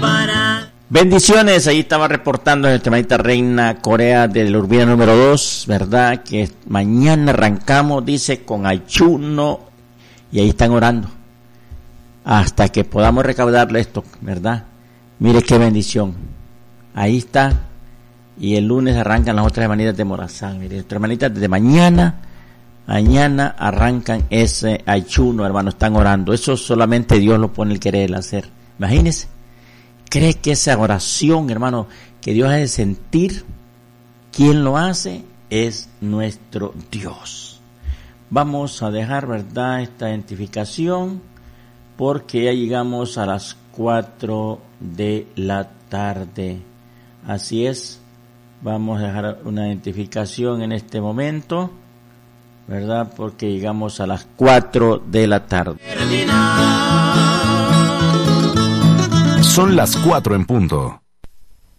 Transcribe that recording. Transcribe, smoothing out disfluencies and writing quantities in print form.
Bendiciones, ahí estaba reportando nuestra hermanita Reina Corea del Urbina número 2, ¿verdad? Que mañana arrancamos, dice, con ayuno, y ahí están orando hasta que podamos recaudarle esto, ¿verdad? Mire qué bendición, ahí está, y el lunes arrancan las otras hermanitas de Morazán. Mire, nuestras hermanitas desde mañana arrancan ese ayuno, hermanos, están orando. Eso solamente Dios lo pone el querer hacer. Imagínense, cree que esa oración, hermano, que Dios ha de sentir, quien lo hace es nuestro Dios. Vamos a dejar, ¿verdad?, esta identificación, porque ya llegamos a las 4 de la tarde. Así es, vamos a dejar una identificación en este momento, ¿verdad?, porque llegamos a las 4 de la tarde. Son las 4 en punto.